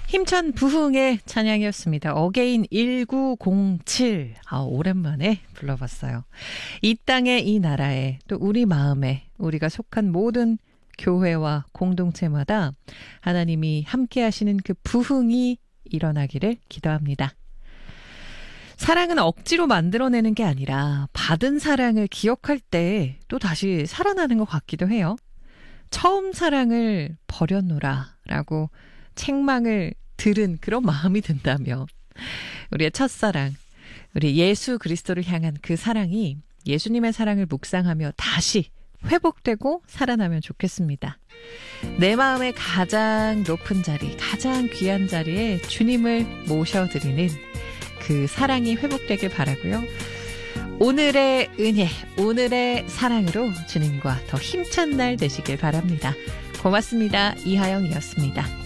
힘찬 부흥의 찬양이었습니다. 어게인 1907. 오랜만에 불러봤어요. 이 땅에 이 나라에 또 우리 마음에 우리가 속한 모든 교회와 공동체마다 하나님이 함께 하시는 그 부흥이 일어나기를 기도합니다. 사랑은 억지로 만들어내는 게 아니라 받은 사랑을 기억할 때 또 다시 살아나는 것 같기도 해요. 처음 사랑을 버렸노라 라고 책망을 들은 그런 마음이 든다면 우리의 첫사랑, 우리 예수 그리스도를 향한 그 사랑이 예수님의 사랑을 묵상하며 다시 회복되고 살아나면 좋겠습니다. 내 마음의 가장 높은 자리, 가장 귀한 자리에 주님을 모셔드리는 그 사랑이 회복되길 바라고요. 오늘의 은혜, 오늘의 사랑으로 주님과 더 힘찬 날 되시길 바랍니다. 고맙습니다. 이하영이었습니다.